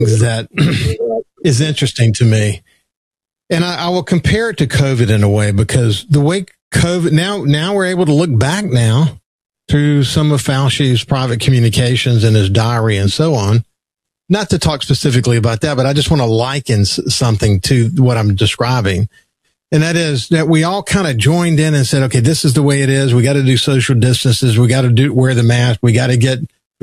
that is interesting to me. And I will compare it to COVID in a way, because the way COVID, now we're able to look back now through some of Fauci's private communications and his diary and so on. Not to talk specifically about that, but I just want to liken something to what I'm describing. And that is that we all kind of joined in and said, okay, this is the way it is. We got to do social distances. We got to wear the mask. We got to get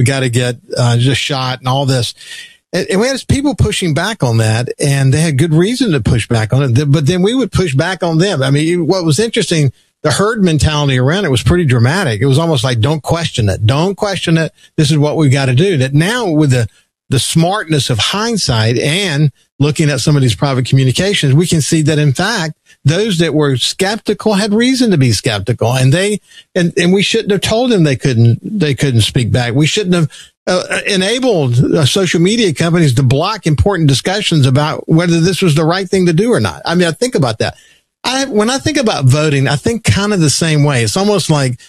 just shot and all this. And we had people pushing back on that, and they had good reason to push back on it. But then we would push back on them. I mean, what was interesting, the herd mentality around it was pretty dramatic. It was almost like, don't question it. Don't question it. This is what we've got to do. That now with the smartness of hindsight and looking at some of these private communications, we can see that in fact, those that were skeptical had reason to be skeptical, and we shouldn't have told them they couldn't speak back. We shouldn't have enabled social media companies to block important discussions about whether this was the right thing to do or not. I mean, I think about that. When I think about voting, I think kind of the same way. It's almost like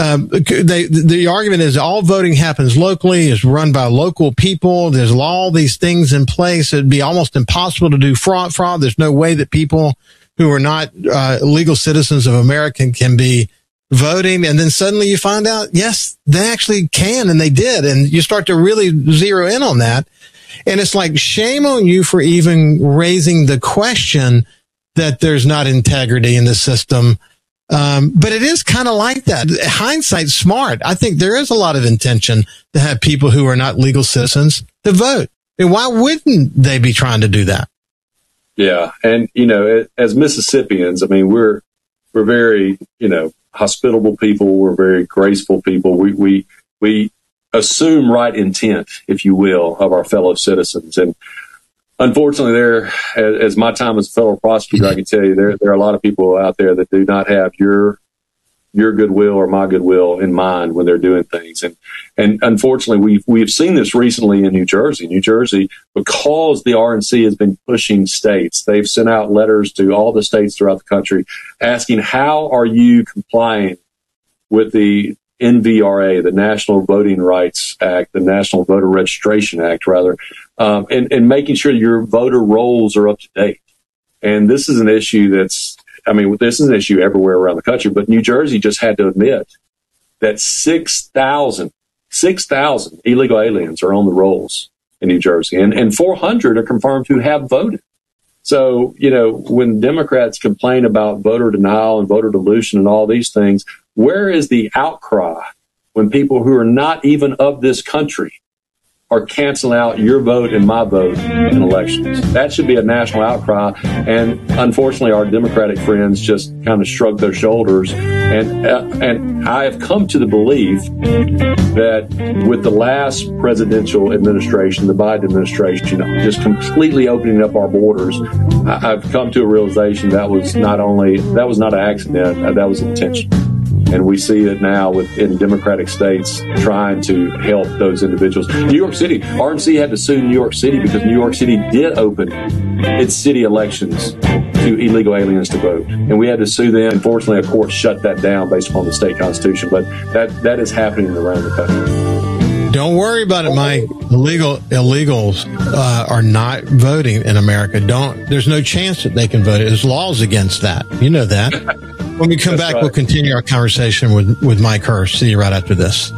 the argument is all voting happens locally, is run by local people. There's all these things in place. It'd be almost impossible to do fraud. There's no way that people who are not legal citizens of America can be voting. And then suddenly you find out, yes, they actually can, and they did. And you start to really zero in on that. And it's like, shame on you for even raising the question that there's not integrity in the system. But it is kind of like that. Hindsight's smart. I think there is a lot of intention to have people who are not legal citizens to vote. And why wouldn't they be trying to do that? Yeah. And, as Mississippians, I mean, we're very, hospitable people. We're very graceful people. We assume right intent, if you will, of our fellow citizens. And unfortunately, as my time as a federal prosecutor, I can tell you there are a lot of people out there that do not have your goodwill or my goodwill in mind when they're doing things. And unfortunately, we've seen this recently in New Jersey. New Jersey, because the RNC has been pushing states, they've sent out letters to all the states throughout the country asking, how are you complying with the NVRA, the National Voting Rights Act, the National Voter Registration Act, rather, and making sure your voter rolls are up to date. And this is an issue this is an issue everywhere around the country, but New Jersey just had to admit that 6,000 illegal aliens are on the rolls in New Jersey, and 400 are confirmed to have voted. So, when Democrats complain about voter denial and voter dilution and all these things, where is the outcry when people who are not even of this country are canceling out your vote and my vote in elections? That should be a national outcry. And unfortunately, our Democratic friends just kind of shrug their shoulders. And I have come to the belief that with the last presidential administration, the Biden administration, just completely opening up our borders, I've come to a realization that was not an accident, that was intentional. And we see it now in Democratic states trying to help those individuals. New York City, RNC had to sue New York City because New York City did open its city elections to illegal aliens to vote. And we had to sue them. Unfortunately, a court shut that down based upon the state constitution. But that is happening around the country. Don't worry about it, Mike. Illegals are not voting in America. There's no chance that they can vote. There's laws against that. You know that. When we come back, right, We'll continue our conversation with Mike Hurst. See you right after this.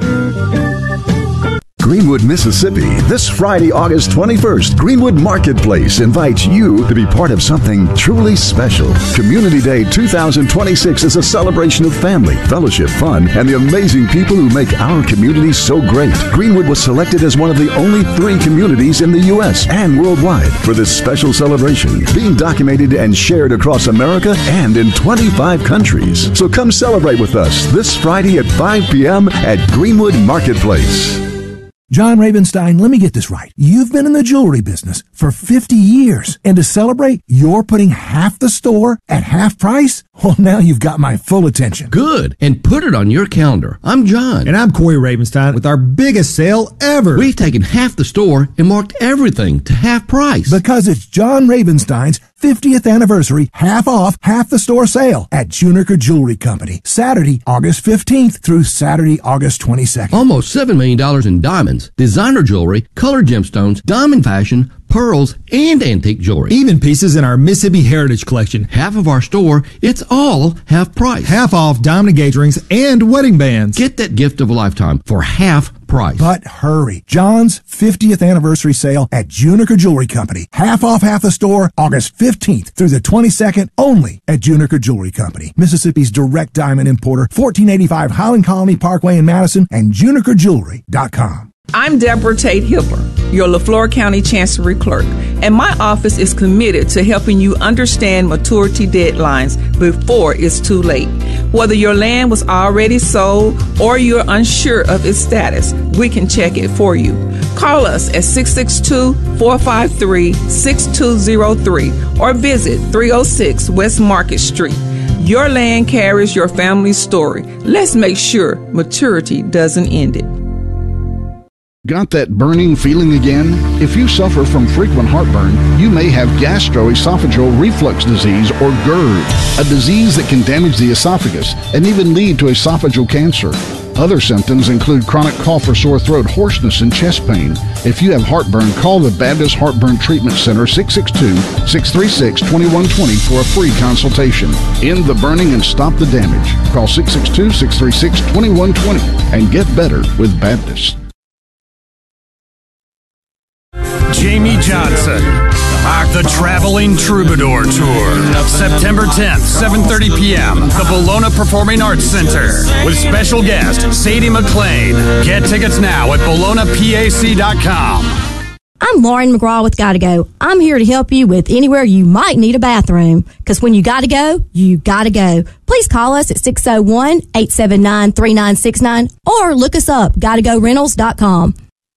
Greenwood, Mississippi. This Friday, August 21st, Greenwood Marketplace invites you to be part of something truly special. Community Day 2026 is a celebration of family, fellowship, fun, and the amazing people who make our community so great. Greenwood was selected as one of the only 3 communities in the U.S. and worldwide for this special celebration, being documented and shared across America and in 25 countries. So come celebrate with us this Friday at 5 p.m. at Greenwood Marketplace. John Ravenstein, let me get this right. You've been in the jewelry business for 50 years, and to celebrate, you're putting half the store at half price? Well, now you've got my full attention. Good, and put it on your calendar. I'm John. And I'm Corey Ravenstein with our biggest sale ever. We've taken half the store and marked everything to half price. Because it's John Ravenstein's 50th anniversary half off, half the store sale at Juniker Jewelry Company. Saturday, August 15th through Saturday, August 22nd. Almost $7 million in diamonds, designer jewelry, colored gemstones, diamond fashion, pearls, and antique jewelry. Even pieces in our Mississippi Heritage Collection. Half of our store, it's all half price. Half off diamond engagement rings and wedding bands. Get that gift of a lifetime for half price. But hurry. John's 50th anniversary sale at Juniker Jewelry Company. Half off half the store, August 15th through the 22nd, only at Juniker Jewelry Company. Mississippi's direct diamond importer, 1485 Highland Colony Parkway in Madison, and junikerjewelry.com. I'm Deborah Tate Hipper, your LaFleur County Chancery Clerk, and my office is committed to helping you understand maturity deadlines before it's too late. Whether your land was already sold or you're unsure of its status, we can check it for you. Call us at 662-453-6203 or visit 306 West Market Street. Your land carries your family's story. Let's make sure maturity doesn't end it. Got that burning feeling again? If you suffer from frequent heartburn, you may have gastroesophageal reflux disease or GERD, a disease that can damage the esophagus and even lead to esophageal cancer. Other symptoms include chronic cough or sore throat, hoarseness, and chest pain. If you have heartburn, call the Baptist Heartburn Treatment Center 662-636-2120 for a free consultation. End the burning and stop the damage. Call 662-636-2120 and get better with Baptist. Jamie Johnson, the Traveling Troubadour Tour, September 10th, 7:30 p.m., the Bologna Performing Arts Center, with special guest Sadie McLean. Get tickets now at bolognapac.com. I'm Lauren McGraw with Gotta Go. I'm here to help you with anywhere you might need a bathroom, because when you gotta go, you gotta go. Please call us at 601-879-3969 or look us up, gottagorentals.com.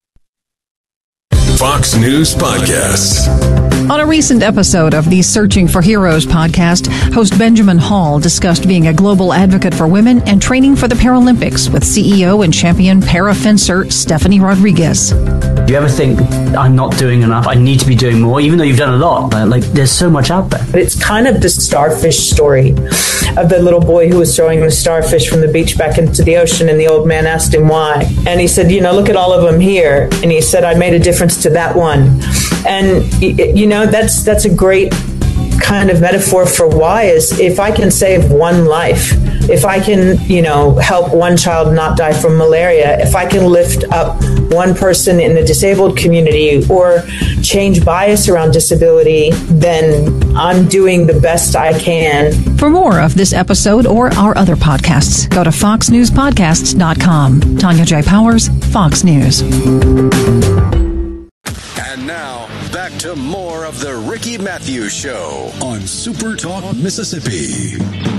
Fox News Podcasts. On a recent episode of the Searching for Heroes podcast, host Benjamin Hall discussed being a global advocate for women and training for the Paralympics with CEO and champion para-fencer Stephanie Rodriguez. Do you ever think, I'm not doing enough, I need to be doing more, even though you've done a lot, but there's so much out there? It's kind of the starfish story of the little boy who was throwing the starfish from the beach back into the ocean, and the old man asked him why. And he said, look at all of them here. And he said, I made a difference to that one. And, that's a great kind of metaphor for why is if I can save one life, if I can, help one child not die from malaria, if I can lift up one person in the disabled community or change bias around disability, then I'm doing the best I can. For more of this episode or our other podcasts, go to foxnewspodcasts.com. Tanya J. Powers, Fox News. And now, back to more of the Ricky Matthews Show on Super Talk Mississippi.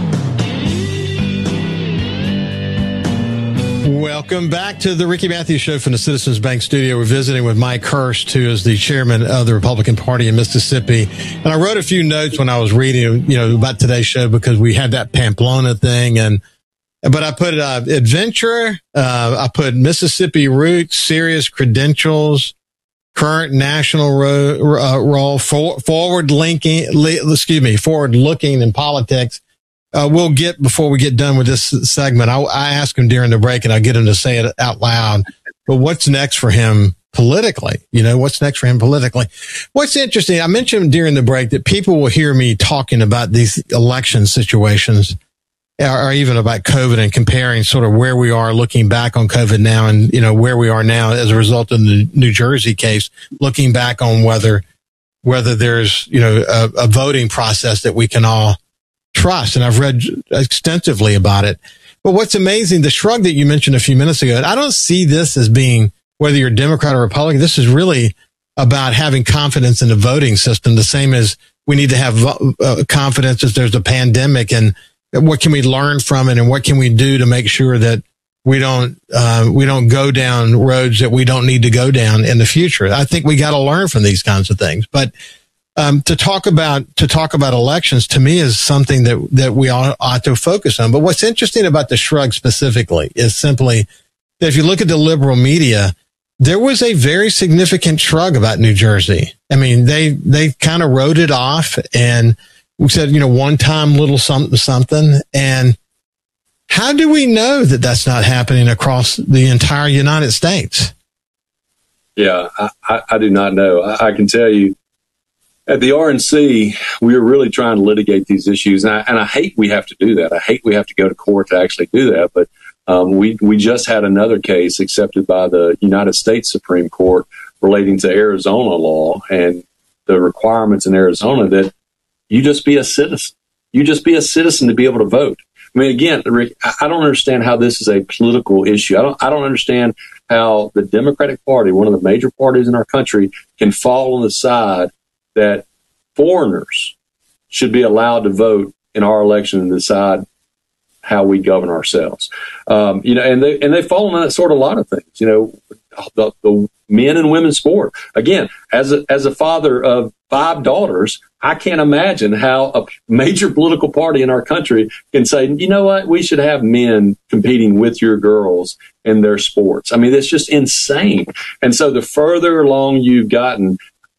Welcome back to the Ricky Matthews Show from the Citizens Bank studio. We're visiting with Mike Hurst, who is the chairman of the Republican Party in Mississippi. And I wrote a few notes when I was reading, about today's show because we had that Pamplona thing. But I put adventure, I put Mississippi roots, serious credentials, current national role, forward looking in politics. We'll get before we get done with this segment. I asked him during the break, and I'll get him to say it out loud. But what's next for him politically? What's next for him politically? What's interesting, I mentioned during the break that people will hear me talking about these election situations, or even about COVID, and comparing sort of where we are looking back on COVID now and, where we are now as a result of the New Jersey case, looking back on whether there's, a voting process that we can all trust. And I've read extensively about it. But what's amazing, the shrug that you mentioned a few minutes ago, I don't see this as being whether you're Democrat or Republican. This is really about having confidence in the voting system, the same as we need to have confidence as there's a pandemic, and what can we learn from it, and what can we do to make sure that we don't go down roads that we don't need to go down in the future. I think we got to learn from these kinds of things. But to talk about elections, to me, is something that we all ought to focus on. But what's interesting about the shrug specifically is simply that if you look at the liberal media, there was a very significant shrug about New Jersey. I mean, they kind of wrote it off and we said, one time little something. And how do we know that that's not happening across the entire United States? Yeah, I do not know. I can tell you, at the RNC, we are really trying to litigate these issues, and I hate we have to do that. I hate we have to go to court to actually do that, but we just had another case accepted by the United States Supreme Court relating to Arizona law and the requirements in Arizona that you just be a citizen. You just be a citizen to be able to vote. I mean, again, Rick, I don't understand how this is a political issue. I don't understand how the Democratic Party, one of the major parties in our country, can fall on the side that foreigners should be allowed to vote in our election and decide how we govern ourselves. And they fall on that sort of a lot of things. The men and women's sport. Again, as a father of 5 daughters, I can't imagine how a major political party in our country can say, you know what, we should have men competing with your girls in their sports. I mean, it's just insane. And so the further along you've gotten,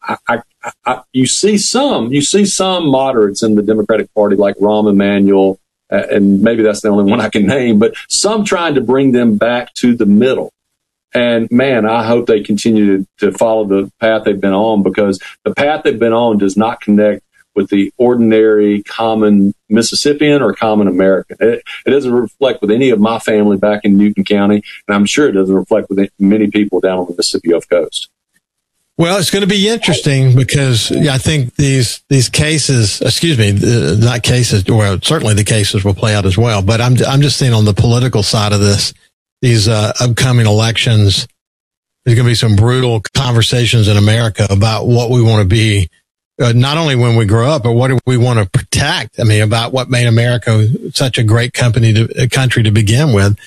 you see some moderates in the Democratic Party like Rahm Emanuel, and maybe that's the only one I can name, but some trying to bring them back to the middle. And man, I hope they continue to follow the path they've been on, because the path they've been on does not connect with the ordinary common Mississippian or common American. It doesn't reflect with any of my family back in Newton County, and I'm sure it doesn't reflect with many people down on the Mississippi Gulf Coast. Well, it's going to be interesting because I think these cases, not cases, well, certainly the cases will play out as well. But I'm just saying on the political side of this, these upcoming elections, there's going to be some brutal conversations in America about what we want to be, not only when we grow up, but what do we want to protect. I mean, about what made America such a great country to begin with.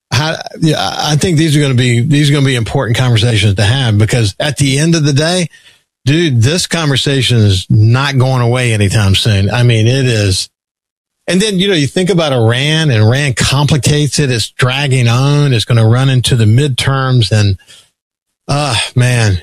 I think these are going to be important conversations to have, because at the end of the day, dude, this conversation is not going away anytime soon. I mean, it is. And then, you think about Iran, and Iran complicates it. It's dragging on. It's going to run into the midterms, and man,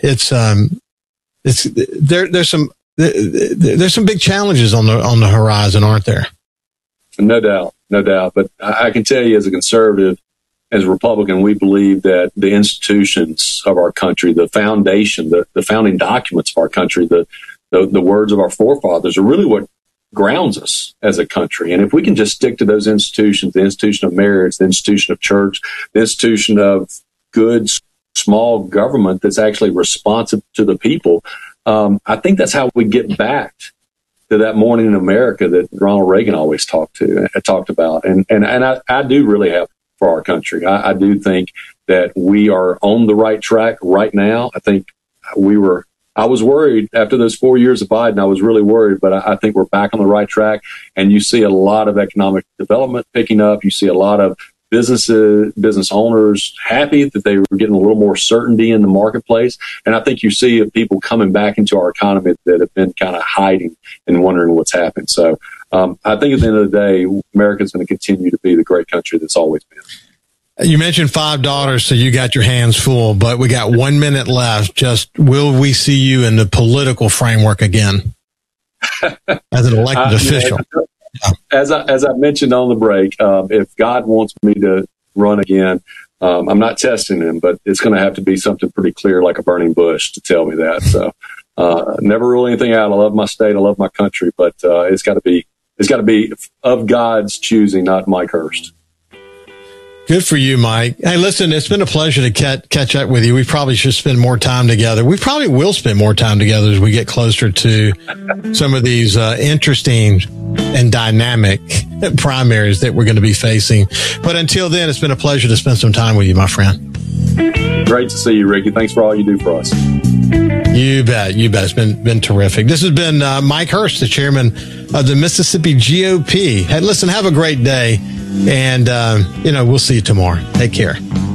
there's some big challenges on the horizon, aren't there? No doubt. But I can tell you, as a conservative, as a Republican, we believe that the institutions of our country, the foundation, the founding documents of our country, the words of our forefathers are really what grounds us as a country. And if we can just stick to those institutions, the institution of marriage, the institution of church, the institution of good, small government that's actually responsive to the people, I think that's how we get back to that morning in America that Ronald Reagan always talked about. And I do really have for our country. I do think that we are on the right track right now. I think I was worried after those 4 years of Biden. I was really worried, but I think we're back on the right track. And you see a lot of economic development picking up. You see a lot of business owners happy that they were getting a little more certainty in the marketplace. And I think you see people coming back into our economy that have been kind of hiding and wondering what's happened. So I think at the end of the day, America is going to continue to be the great country that's always been. You mentioned 5 daughters, so you got your hands full, but we got 1 minute left. Just, will we see you in the political framework again as an elected official? As I mentioned on the break, if God wants me to run again, I'm not testing him, but it's going to have to be something pretty clear, like a burning bush, to tell me that. So never rule anything out. I love my state. I love my country, but it's got to be of God's choosing, not Mike Hurst. Good for you, Mike. Hey, listen, it's been a pleasure to catch up with you. We probably should spend more time together. We probably will spend more time together as we get closer to some of these interesting and dynamic primaries that we're going to be facing. But until then, it's been a pleasure to spend some time with you, my friend. Great to see you, Ricky. Thanks for all you do for us. You bet. It's been terrific. This has been Mike Hurst, the chairman of the Mississippi GOP. Hey, listen, have a great day. And, we'll see you tomorrow. Take care.